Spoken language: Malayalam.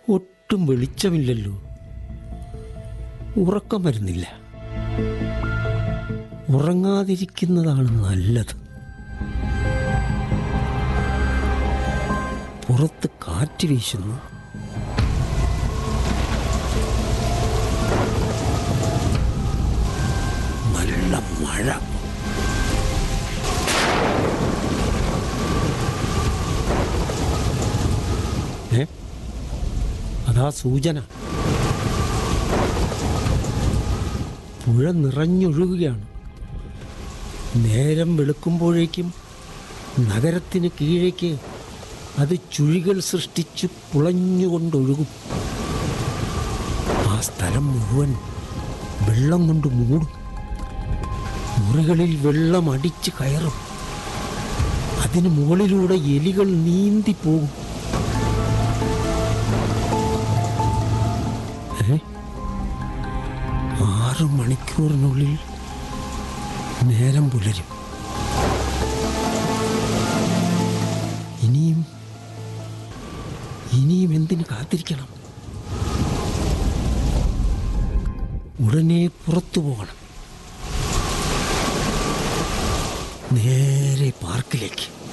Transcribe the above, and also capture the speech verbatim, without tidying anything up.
ഒട്ടും വെളിച്ചമില്ലല്ലോ. ഉറക്കം വരുന്നില്ല. ഉറങ്ങാതിരിക്കുന്നതാണ് നല്ലത്. പുറത്ത് കാറ്റ് വീശുന്നു. നല്ല മഴ. ഏ അതാ സൂചന. പുഴ നിറഞ്ഞൊഴുകുകയാണ്. നേരം വെളുക്കുമ്പോഴേക്കും നഗരത്തിന് കീഴേക്ക് അത് ചുഴികൾ സൃഷ്ടിച്ച് പുളഞ്ഞുകൊണ്ടൊഴുകും. ആ സ്ഥലം മുഴുവൻ വെള്ളം കൊണ്ട് മൂടും. മുറികളിൽ വെള്ളം അടിച്ച് കയറും. അതിന് മുകളിലൂടെ എലികൾ നീന്തിപ്പോകും. ഏ ആറ് മണിക്കൂറിനുള്ളിൽ നേരം പുലരും. ഇനിയും ഇനിയും എന്തിന് കാത്തിരിക്കണം? ഉടനെ പുറത്തു പോകണം. നേരെ പാർക്കിലേക്ക്.